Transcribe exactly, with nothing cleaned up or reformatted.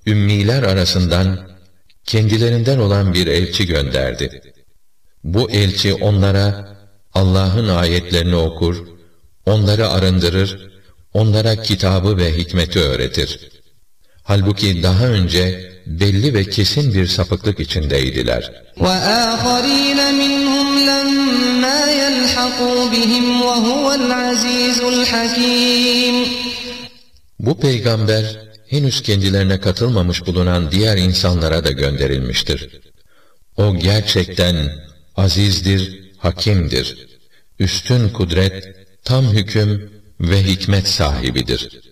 ümmiler arasından kendilerinden olan bir elçi gönderdi. Bu elçi onlara Allah'ın ayetlerini okur, onları arındırır, onlara kitabı ve hikmeti öğretir. Halbuki daha önce belli ve kesin bir sapıklık içindeydiler. وَآخَرِينَ مِنْهُمْ لَمَّا يَلْحَقُوا بِهِمْ وَهُوَ الْعَزِيزُ الْحَكِيمُ. Bu peygamber henüz kendilerine katılmamış bulunan diğer insanlara da gönderilmiştir. O gerçekten azizdir, hakimdir. Üstün kudret, tam hüküm ve hikmet sahibidir.